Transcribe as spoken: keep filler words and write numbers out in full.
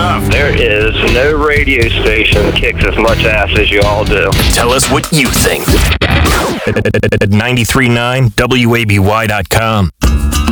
stuff. There is no radio station that kicks as much ass as you all do. Tell us what you think. At ninety-three point nine W A B Y dot com.